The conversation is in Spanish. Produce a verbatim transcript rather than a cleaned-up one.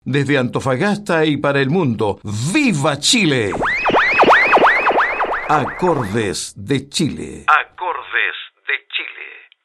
Desde Antofagasta y para el mundo, ¡viva Chile! Acordes de Chile. Acordes de Chile.